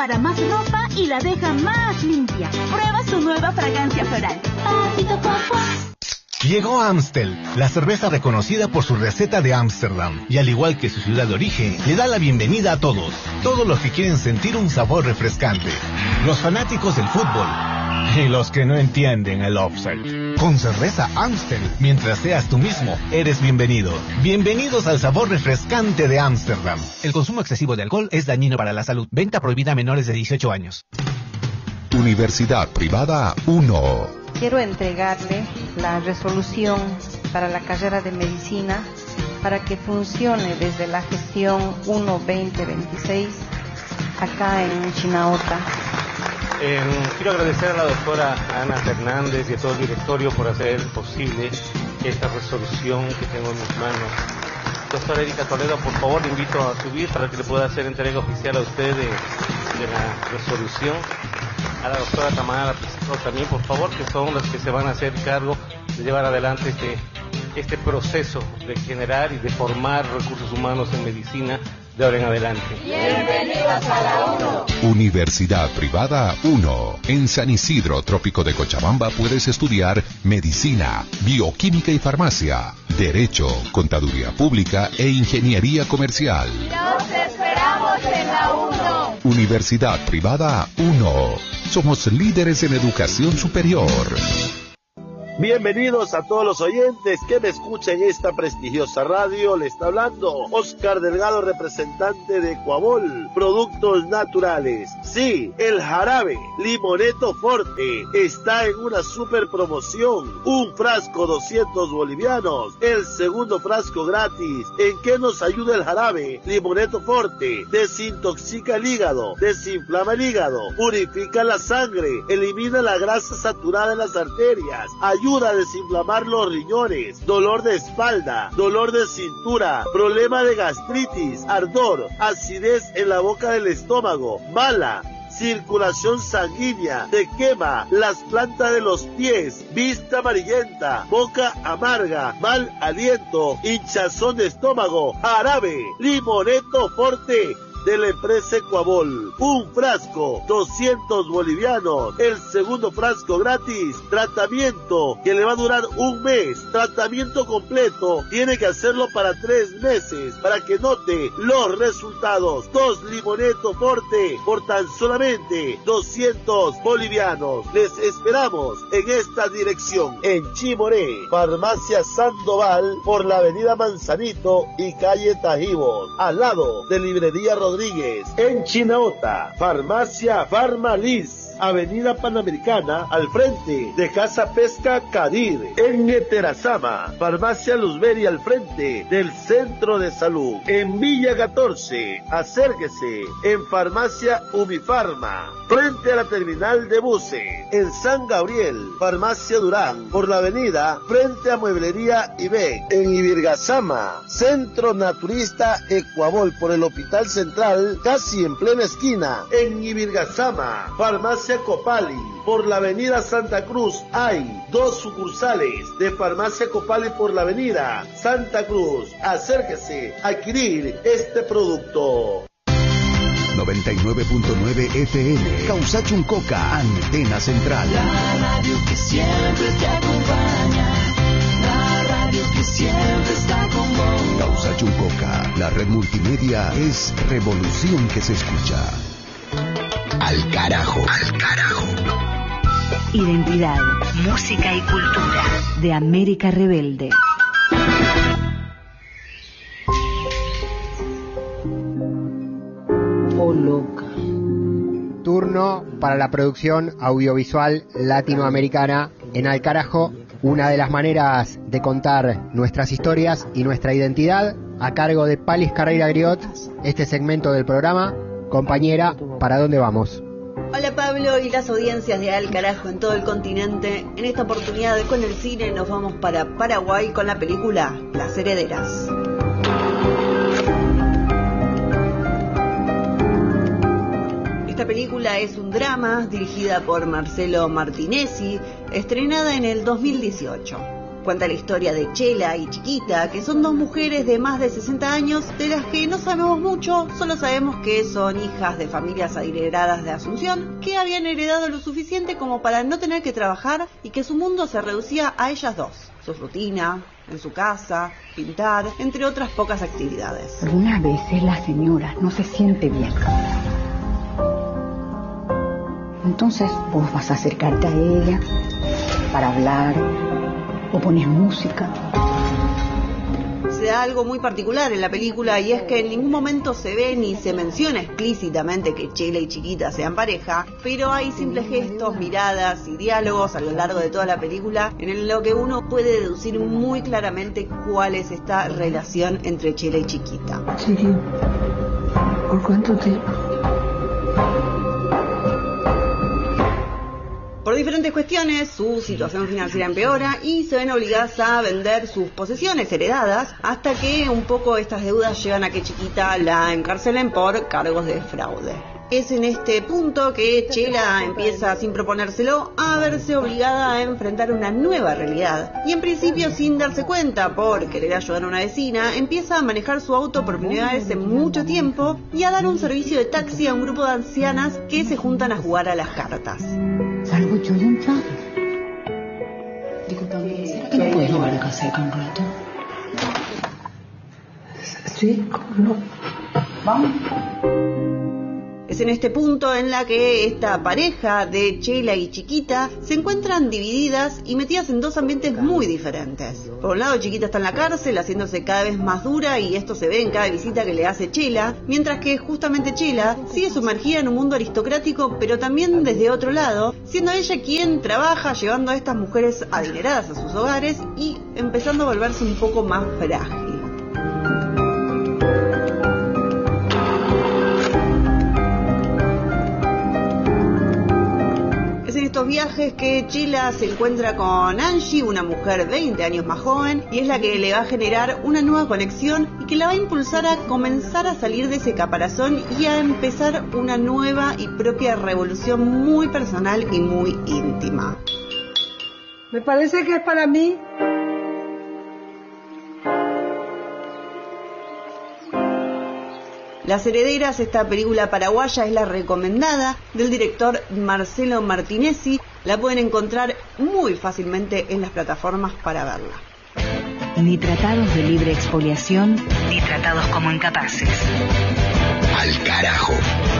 para más ropa y la deja más limpia. Prueba su nueva fragancia floral. Pasito Coco. Llegó Amstel, la cerveza reconocida por su receta de Ámsterdam, y al igual que su ciudad de origen, le da la bienvenida a todos los que quieren sentir un sabor refrescante, los fanáticos del fútbol y los que no entienden el offside. Con cerveza Amstel, mientras seas tú mismo, eres bienvenido. Bienvenidos al sabor refrescante de Ámsterdam. El consumo excesivo de alcohol es dañino para la salud. Venta prohibida a menores de 18 años. Universidad Privada 1. Quiero entregarle la resolución para la carrera de medicina para que funcione desde la gestión 1-2026 acá en Chinaota. Quiero agradecer a la doctora Ana Fernández y a todo el directorio por hacer posible esta resolución que tengo en mis manos. Doctora Erika Toledo, por favor, le invito a subir para que le pueda hacer entrega oficial a usted de la resolución. A la doctora Tamara también, por favor, que son las que se van a hacer cargo de llevar adelante este proceso de generar y de formar recursos humanos en medicina de ahora en adelante. Bienvenidos a la 1. Universidad Privada 1. En San Isidro, Trópico de Cochabamba, puedes estudiar medicina, bioquímica y farmacia, derecho, contaduría pública e ingeniería comercial. Nos esperamos en la 1. Universidad Privada 1. Somos líderes en educación superior. Bienvenidos a todos los oyentes que me escuchan en esta prestigiosa radio. Le está hablando Oscar Delgado, representante de Ecuabol, productos naturales. Sí, el jarabe Limoneto Forte está en una super promoción. Un frasco 200 bolivianos, el segundo frasco gratis. ¿En qué nos ayuda el jarabe Limoneto Forte? Desintoxica el hígado, desinflama el hígado, purifica la sangre, elimina la grasa saturada en las arterias, ayuda a desinflamar los riñones, dolor de espalda, dolor de cintura, problema de gastritis, ardor, acidez en la boca del estómago, mala circulación sanguínea, te quema las plantas de los pies, vista amarillenta, boca amarga, mal aliento, hinchazón de estómago. Jarabe Limoneto Forte de la empresa Ecuabol. Un frasco, 200 bolivianos. El segundo frasco gratis. Tratamiento que le va a durar un mes. Tratamiento completo. Tiene que hacerlo para 3 meses para que note los resultados. 2 Limoneto Forte por tan solamente 200 bolivianos. Les esperamos en esta dirección. En Chimoré, Farmacia Sandoval, por la avenida Manzanito y calle Tajibos, al lado de Librería Rodríguez. En Chinaota, Farmacia Farmalis, Avenida Panamericana, al frente de Casa Pesca Cadir. En Eterazama, Farmacia Luzberi, al frente del Centro de Salud. En Villa 14, acérquese en Farmacia Umifarma, frente a la terminal de buses. En San Gabriel, Farmacia Durán, por la avenida, frente a Mueblería Ibec. En Ibirgazama, Centro Naturista Ecuabol, por el Hospital Central, casi en plena esquina. En Ibirgazama, Farmacia Copali, por la avenida Santa Cruz, hay 2 sucursales de Farmacia Copali por la avenida Santa Cruz. Acérquese a adquirir este producto. 99.9 FM, Causachuncoca, Antena Central. La radio que siempre te acompaña, la radio que siempre está con vos. Causachuncoca, la red multimedia es revolución que se escucha. Al carajo. Al carajo. Identidad, música y cultura de América Rebelde. Oh, loca. Turno para la producción audiovisual latinoamericana en Al Carajo, una de las maneras de contar nuestras historias y nuestra identidad, a cargo de Palis Carreira Griot, este segmento del programa. Compañera, ¿para dónde vamos? Hola Pablo y las audiencias de Al Carajo en todo el continente. En esta oportunidad con el cine nos vamos para Paraguay con la película Las Herederas. Esta película es un drama dirigida por Marcelo Martinezzi, estrenada en el 2018. Cuenta la historia de Chela y Chiquita, que son dos mujeres de más de 60 años, de las que no sabemos mucho, solo sabemos que son hijas de familias adineradas de Asunción, que habían heredado lo suficiente como para no tener que trabajar y que su mundo se reducía a ellas dos. Su rutina, en su casa, pintar, entre otras pocas actividades. Algunas veces la señora no se siente bien. Entonces vos vas a acercarte a ella para hablar o pones música. Se da algo muy particular en la película y es que en ningún momento se ve ni se menciona explícitamente que Chela y Chiquita sean pareja, pero hay simples gestos, miradas y diálogos a lo largo de toda la película en lo que uno puede deducir muy claramente cuál es esta relación entre Chela y Chiquita. Sí, ¿por cuánto tiempo? Por diferentes cuestiones, su situación financiera empeora y se ven obligadas a vender sus posesiones heredadas hasta que un poco estas deudas llegan a que Chiquita la encarcelen por cargos de fraude. Es en este punto que Chela empieza, sin proponérselo, a verse obligada a enfrentar una nueva realidad. Y en principio, sin darse cuenta, por querer ayudar a una vecina, empieza a manejar su auto por primera vez en mucho tiempo y a dar un servicio de taxi a un grupo de ancianas que se juntan a jugar a las cartas. ¿Salgo yo limpia? Disculpame, ¿será que me puedes llevar a casa acá un rato? Sí, ¿cómo no? Vamos. Es en este punto en la que esta pareja de Chela y Chiquita se encuentran divididas y metidas en dos ambientes muy diferentes. Por un lado, Chiquita está en la cárcel haciéndose cada vez más dura y esto se ve en cada visita que le hace Chela, mientras que justamente Chela sigue sumergida en un mundo aristocrático, pero también desde otro lado, siendo ella quien trabaja llevando a estas mujeres adineradas a sus hogares y empezando a volverse un poco más frágil. Estos viajes que Chela se encuentra con Angie, una mujer 20 años más joven, y es la que le va a generar una nueva conexión y que la va a impulsar a comenzar a salir de ese caparazón y a empezar una nueva y propia revolución muy personal y muy íntima. Me parece que es para mí. Las Herederas, esta película paraguaya, es la recomendada del director Marcelo Martinezzi. La pueden encontrar muy fácilmente en las plataformas para verla. Ni tratados de libre expoliación, ni tratados como incapaces. Al carajo.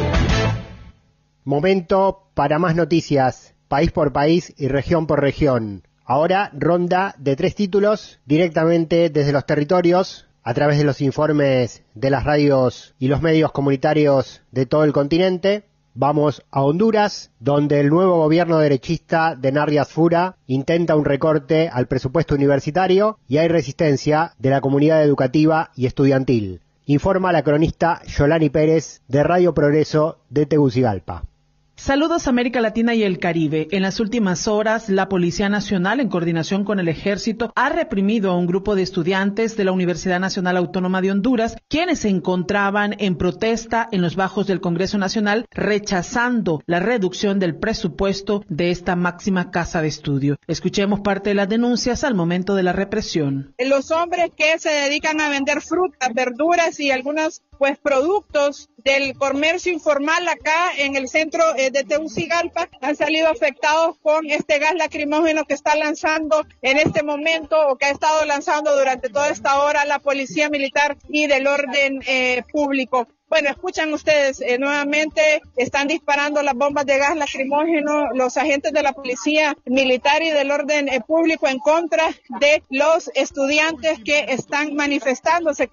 Momento para más noticias, país por país y región por región. Ahora ronda de 3 títulos directamente desde los territorios, a través de los informes de las radios y los medios comunitarios de todo el continente. Vamos a Honduras, donde el nuevo gobierno derechista de Narrias Fura intenta un recorte al presupuesto universitario y hay resistencia de la comunidad educativa y estudiantil. Informa la cronista Yolani Pérez de Radio Progreso de Tegucigalpa. Saludos América Latina y el Caribe. En las últimas horas, la Policía Nacional, en coordinación con el Ejército, ha reprimido a un grupo de estudiantes de la Universidad Nacional Autónoma de Honduras, quienes se encontraban en protesta en los bajos del Congreso Nacional, rechazando la reducción del presupuesto de esta máxima casa de estudio. Escuchemos parte de las denuncias al momento de la represión. Los hombres que se dedican a vender frutas, verduras y algunos productos del comercio informal acá en el centro de Tegucigalpa han salido afectados con este gas lacrimógeno que está lanzando en este momento o que ha estado lanzando durante toda esta hora la Policía Militar y del Orden Público. Bueno, escuchan ustedes, nuevamente están disparando las bombas de gas lacrimógeno los agentes de la Policía Militar y del Orden Público en contra de los estudiantes que estaban manifestándose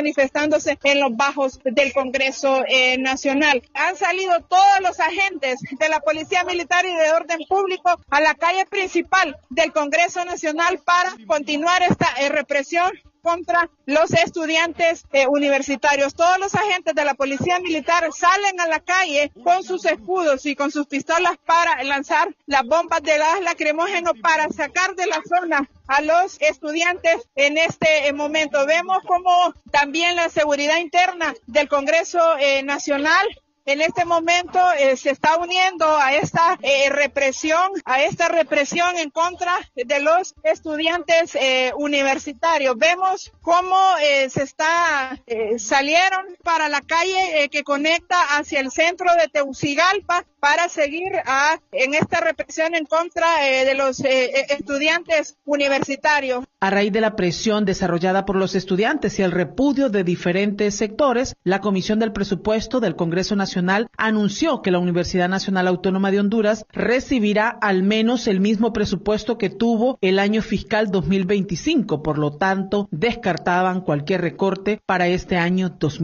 en los bajos del Congreso Nacional. Han salido todos los agentes de la Policía Militar y de Orden Público a la calle principal del Congreso Nacional para continuar esta represión contra los estudiantes universitarios. Todos los agentes de la Policía Militar salen a la calle con sus escudos y con sus pistolas para lanzar las bombas de gas lacrimógeno para sacar de la zona a los estudiantes en este momento. Vemos como también la seguridad interna del Congreso Nacional en este momento se está uniendo a esta represión en contra de los estudiantes universitarios. Vemos cómo salieron para la calle que conecta hacia el centro de Tegucigalpa para seguir en esta represión en contra de los estudiantes universitarios. A raíz de la presión desarrollada por los estudiantes y el repudio de diferentes sectores, la Comisión del Presupuesto del Congreso Nacional anunció que la Universidad Nacional Autónoma de Honduras recibirá al menos el mismo presupuesto que tuvo el año fiscal 2025, por lo tanto, descartaban cualquier recorte para este año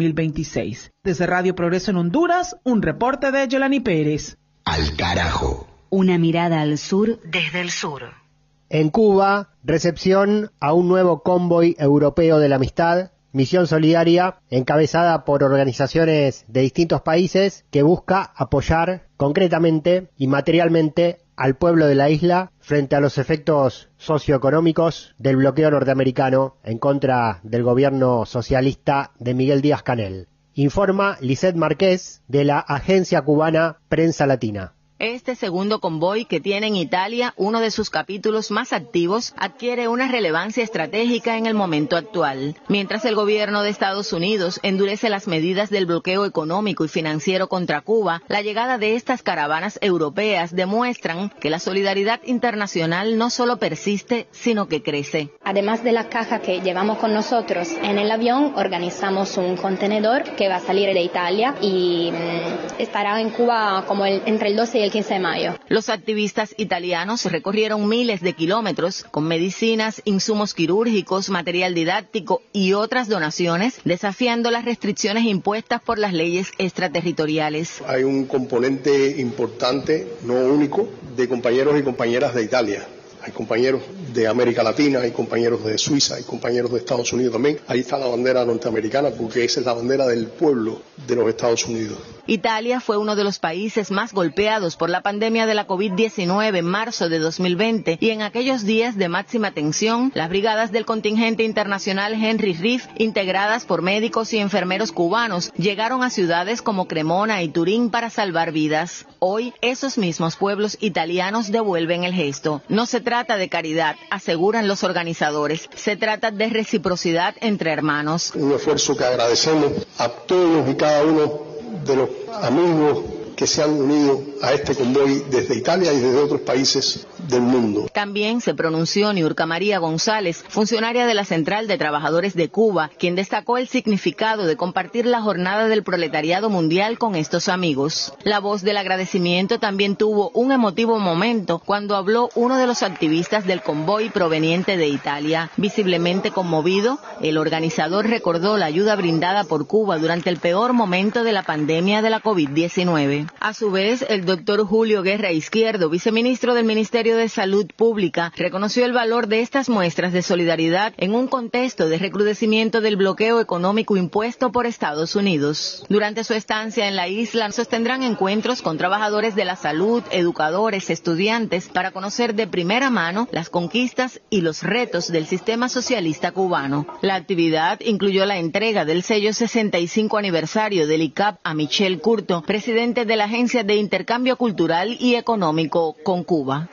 2026. Desde Radio Progreso en Honduras, un reporte de Yolani Pérez. Al carajo. Una mirada al sur desde el sur. En Cuba, recepción a un nuevo convoy europeo de la amistad, misión solidaria encabezada por organizaciones de distintos países que busca apoyar concretamente y materialmente al pueblo de la isla frente a los efectos socioeconómicos del bloqueo norteamericano en contra del gobierno socialista de Miguel Díaz-Canel. Informa Lisette Márquez de la agencia cubana Prensa Latina. Este segundo convoy, que tiene en Italia uno de sus capítulos más activos, adquiere una relevancia estratégica en el momento actual. Mientras el gobierno de Estados Unidos endurece las medidas del bloqueo económico y financiero contra Cuba, la llegada de estas caravanas europeas demuestran que la solidaridad internacional no solo persiste, sino que crece. Además de la caja que llevamos con nosotros en el avión, organizamos un contenedor que va a salir de Italia y estará en Cuba como entre el 12 y el 15 de mayo. Los activistas italianos recorrieron miles de kilómetros con medicinas, insumos quirúrgicos, material didáctico y otras donaciones, desafiando las restricciones impuestas por las leyes extraterritoriales. Hay un componente importante, no único, de compañeros y compañeras de Italia. Hay compañeros de América Latina, hay compañeros de Suiza, hay compañeros de Estados Unidos también. Ahí está la bandera norteamericana porque esa es la bandera del pueblo de los Estados Unidos. Italia fue uno de los países más golpeados por la pandemia de la COVID-19 en marzo de 2020 y en aquellos días de máxima tensión, las brigadas del contingente internacional Henry Reef, integradas por médicos y enfermeros cubanos, llegaron a ciudades como Cremona y Turín para salvar vidas. Hoy, esos mismos pueblos italianos devuelven el gesto. No se trata de caridad, aseguran los organizadores. Se trata de reciprocidad entre hermanos. Un esfuerzo que agradecemos a todos y cada uno de los amigos que se han unido a este convoy desde Italia y desde otros países del mundo. También se pronunció Niurka María González, funcionaria de la Central de Trabajadores de Cuba, quien destacó el significado de compartir la jornada del proletariado mundial con estos amigos. La voz del agradecimiento también tuvo un emotivo momento cuando habló uno de los activistas del convoy proveniente de Italia. Visiblemente conmovido, el organizador recordó la ayuda brindada por Cuba durante el peor momento de la pandemia de la COVID-19. A su vez, el doctor Julio Guerra Izquierdo, viceministro del Ministerio de Salud Pública, reconoció el valor de estas muestras de solidaridad en un contexto de recrudecimiento del bloqueo económico impuesto por Estados Unidos. Durante su estancia en la isla, sostendrán encuentros con trabajadores de la salud, educadores, estudiantes, para conocer de primera mano las conquistas y los retos del sistema socialista cubano. La actividad incluyó la entrega del sello 65 aniversario del ICAP a Michel Curto, presidente de la Agencia de Intercambio Cultural y Económico con Cuba.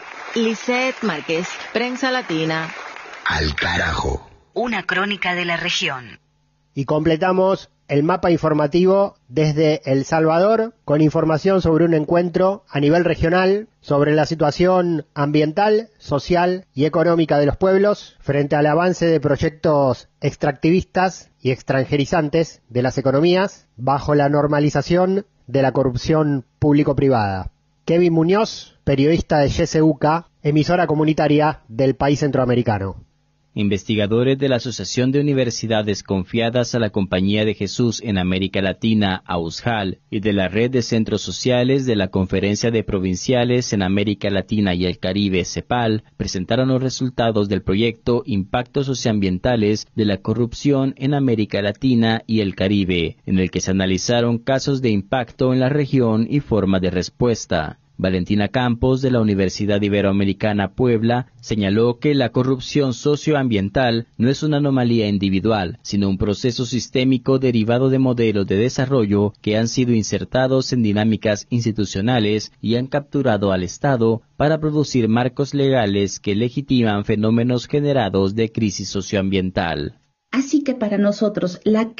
Lisette Márquez, Prensa Latina. Al carajo. Una crónica de la región. Y completamos el mapa informativo desde El Salvador con información sobre un encuentro a nivel regional sobre la situación ambiental, social y económica de los pueblos frente al avance de proyectos extractivistas y extranjerizantes de las economías bajo la normalización de la corrupción público-privada. Kevin Muñoz, periodista de YSUCA, emisora comunitaria del país centroamericano. Investigadores de la Asociación de Universidades Confiadas a la Compañía de Jesús en América Latina, AUSJAL, y de la Red de Centros Sociales de la Conferencia de Provinciales en América Latina y el Caribe, CEPAL, presentaron los resultados del proyecto Impactos Socioambientales de la Corrupción en América Latina y el Caribe, en el que se analizaron casos de impacto en la región y formas de respuesta. Valentina Campos, de la Universidad Iberoamericana Puebla, señaló que la corrupción socioambiental no es una anomalía individual, sino un proceso sistémico derivado de modelos de desarrollo que han sido insertados en dinámicas institucionales y han capturado al Estado para producir marcos legales que legitiman fenómenos generados de crisis socioambiental. Así que para nosotros la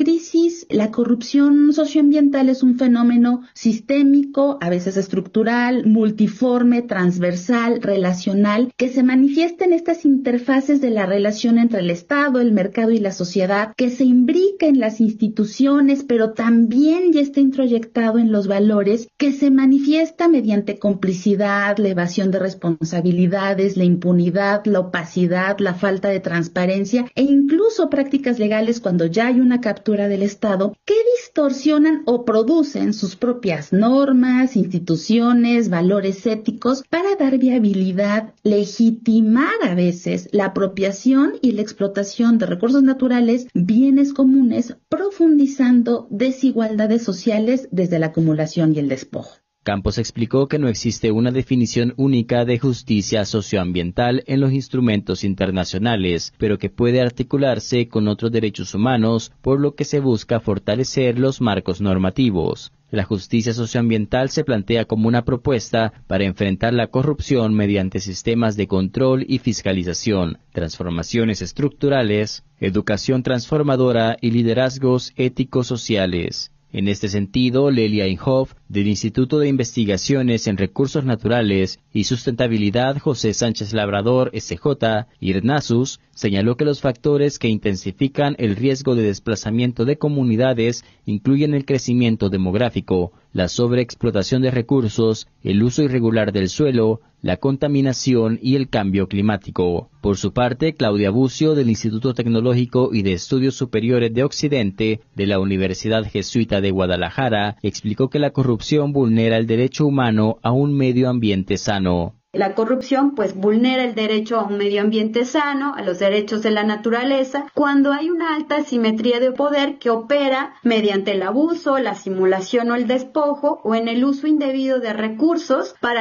corrupción socioambiental es un fenómeno sistémico, a veces estructural, multiforme, transversal, relacional, que se manifiesta en estas interfaces de la relación entre el Estado, el mercado y la sociedad, que se imbrica en las instituciones, pero también ya está introyectado en los valores, que se manifiesta mediante complicidad, la evasión de responsabilidades, la impunidad, la opacidad, la falta de transparencia e incluso prácticas legales cuando ya hay una captura del Estado que distorsionan o producen sus propias normas, instituciones, valores éticos para dar viabilidad, legitimar a veces la apropiación y la explotación de recursos naturales, bienes comunes, profundizando desigualdades sociales desde la acumulación y el despojo. Campos explicó que no existe una definición única de justicia socioambiental en los instrumentos internacionales, pero que puede articularse con otros derechos humanos, por lo que se busca fortalecer los marcos normativos. La justicia socioambiental se plantea como una propuesta para enfrentar la corrupción mediante sistemas de control y fiscalización, transformaciones estructurales, educación transformadora y liderazgos éticos sociales. En este sentido, Lelia Inhofe, del Instituto de Investigaciones en Recursos Naturales y Sustentabilidad José Sánchez Labrador, SJ, IRNASUS, señaló que los factores que intensifican el riesgo de desplazamiento de comunidades incluyen el crecimiento demográfico, la sobreexplotación de recursos, el uso irregular del suelo, la contaminación y el cambio climático. Por su parte, Claudia Bucio, del Instituto Tecnológico y de Estudios Superiores de Occidente de la Universidad Jesuita de Guadalajara, explicó que la corrupción vulnera el derecho humano a un medio ambiente sano. La corrupción vulnera el derecho a un medio ambiente sano, a los derechos de la naturaleza, cuando hay una alta asimetría de poder que opera mediante el abuso, la simulación o el despojo o en el uso indebido de recursos para